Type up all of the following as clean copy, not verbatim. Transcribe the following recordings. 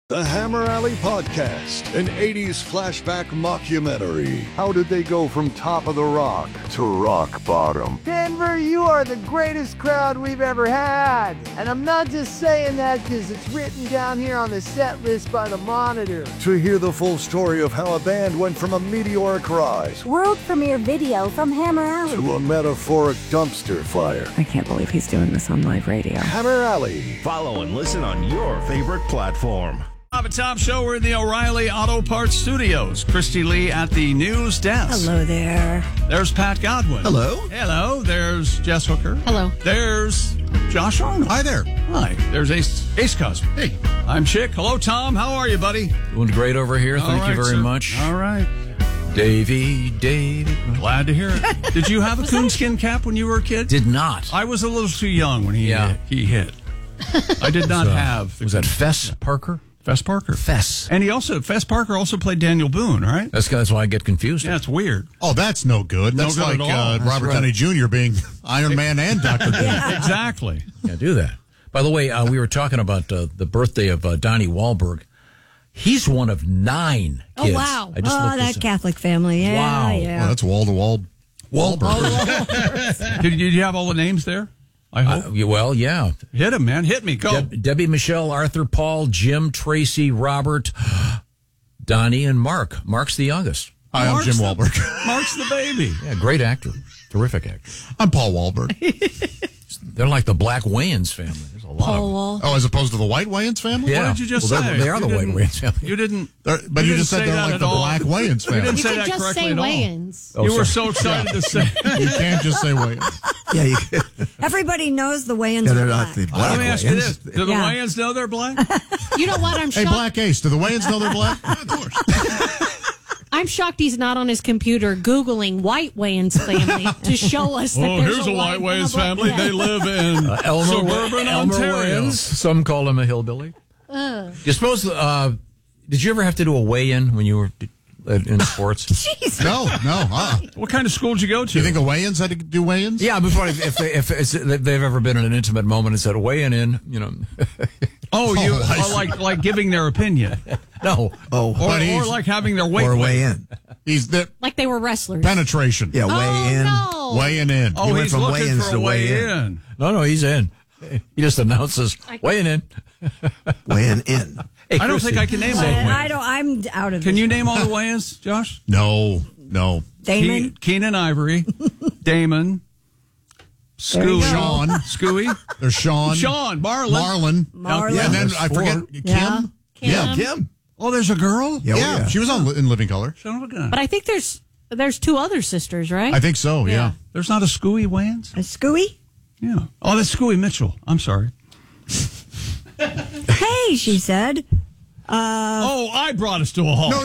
The Hammer Alley Podcast, an 80s flashback mockumentary. How did they go from top of the rock to rock bottom? Denver, you are the greatest crowd we've ever had. And I'm not just saying that because it's written down here on the set list by the Monitor. To hear the full story of how a band went from a meteoric rise World premiere video from Hammer Alley. to a metaphoric dumpster fire. I can't believe he's doing this on live radio. Hammer Alley. Follow and listen on your favorite platform. Bob and Tom Show. We're in the O'Reilly Auto Parts Studios. Christy Lee at the news desk. Hello there. There's Pat Godwin. Hello. Hello. There's Jess Hooker. Hello. There's Josh Arnold. Hi there. Hi. There's Ace Cosby. Hey. I'm Chick. Hello, Tom. How are you, buddy? Doing great over here. Thank All you right, very sir. much. All right. Davey. Glad to hear it. Did you have a coonskin cap when you were a kid? Did not. I was a little too young when he hit. I did not have. Was that Fess Parker? Fess Parker? Fess. And Fess Parker also played Daniel Boone, right? That's why I get confused. Yeah, it's weird. Oh, that's no good. No That's good like at all. That's Robert right. Downey Jr. being Iron Man and Dr. Doom. Exactly. Can't do that. By the way, we were talking about the birthday of Donnie Wahlberg. He's one of 9 kids. Oh, wow. I just looked this that up. Catholic family. Yeah, Wow. yeah. Well, that's wall-to-wall Wahlberg. Did you have all the names there? I hope. Well, yeah. Hit him, man. Hit me. Go. Debbie, Michelle, Arthur, Paul, Jim, Tracy, Robert, Donnie, and Mark. Mark's the youngest. Hi, I'm Jim Wahlberg. Mark's the baby. Yeah, great actor. Terrific actor. I'm Paul Wahlberg. They're like the Black Wayans family. There's a lot of them. Oh, as opposed to the White Wayans family? Yeah. What did you just Well, say? They are the You White didn't- Wayans family. You didn't. But you just said didn't they're say like that the at all. Black Wayans You family. didn't You say could that just correctly say at all. Wayans. Oh, You were sorry. so excited to say. You can't just say Wayans. Yeah, Everybody knows the Wayans yeah, are they're black. not the Let black me ask you this: Wayans. Do the Yeah. Wayans know they're black? You know what? I'm Hey, shocked. Black Ace, do the Wayans know they're black? Yeah, of course. I'm shocked he's not on his computer Googling White Wayans family to show us that Oh, there's here's a White Wayans and a family. black- They live in suburban Elmer Ontario. Wayans. Some call him a hillbilly. You suppose? Did you ever have to do a weigh-in when you were in sports? No. What kind of school did you go to? Do you think the Wayans had to do Wayans? Yeah, before if they've ever been in an intimate moment and said weighing in, Oh, you I see. like giving their opinion, no. Oh, or like having their weight or weighed. weigh in. He's the Like they were wrestlers. penetration. Yeah, weigh in. No. Weighing in. Oh, He went he's from looking weigh-ins for a to way weigh-in. in. No, he's in. He just announces weighing in. Weighing in. Hey, I don't think I can name all the I Wayans. don't. I'm out of. Can this. you name all the Wayans, Josh? No. Damon? Keenan Ivory, Damon, Scooey, Sean. Scooey, There's Sean. Marlon. Marlon. And then There's I forget 4. Kim. Yeah. Yeah. Kim. Oh, there's a girl. Yeah, Yeah, she was on in Living Color. Son of a gun. But I think there's 2 other sisters, right? I think so. Yeah. There's not a Scooey Wayans. A Scooey? Yeah. Oh, that's Scooey Mitchell. I'm sorry. Hey, she said. Oh, I brought us to a halt.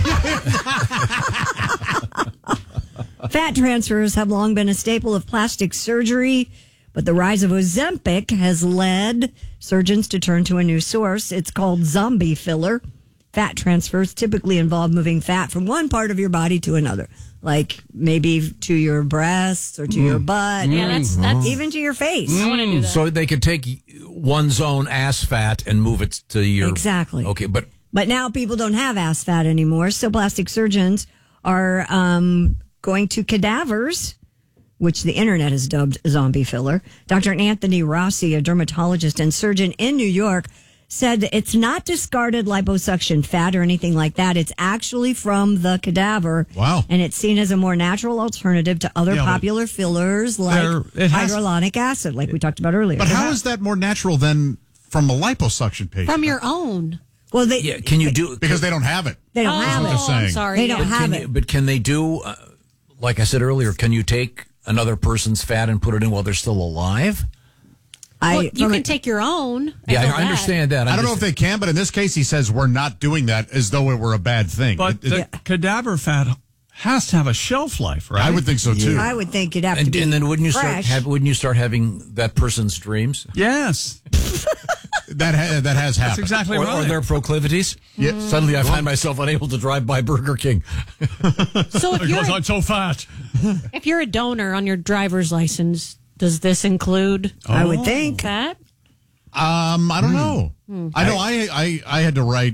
Fat transfers have long been a staple of plastic surgery, but the rise of Ozempic has led surgeons to turn to a new source. It's called zombie filler. Fat transfers typically involve moving fat from one part of your body to another, like maybe to your breasts or to your butt, Yeah, that's even to your face. I want to do that. So they could take one's own ass fat and move it to your Exactly. Okay, but But now people don't have ass fat anymore, so plastic surgeons are going to cadavers, which the internet has dubbed zombie filler. Dr. Anthony Rossi, a dermatologist and surgeon in New York, said it's not discarded liposuction fat or anything like that. It's actually from the cadaver. Wow. And it's seen as a more natural alternative to other Yeah, but popular fillers like it has- hyaluronic acid, like we talked about earlier. But how is that more natural than from a liposuction patient? From your own. Well, they yeah, can you do? Because they don't have it. they don't have what it. they're saying. I'm sorry. They don't Yeah. have Can it. you, but can they do? Like I said earlier, can you take another person's fat and put it in while they're still alive? Well, you from can a- take your own. Yeah, know I understand that. I don't know if they can, but in this case, he says we're not doing that as though it were a bad thing. But the cadaver fat has to have a shelf life, right? I would think so too. I would think you'd have to And, be and then wouldn't you fresh. wouldn't you start having that person's dreams Yes. that has That's happened. exactly or right. their proclivities? Yeah. Suddenly, I find myself unable to drive by Burger King. So if Because you're, I'm so fat. if you're a donor on your driver's license, does this include I would think. that? I don't know. I know. I had to write